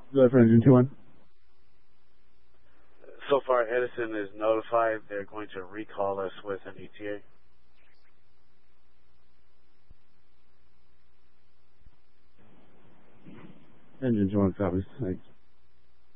Go for engine 2-1. So far, Edison is notified they're going to recall us with an ETA. Engine 2-1 copies. Thanks.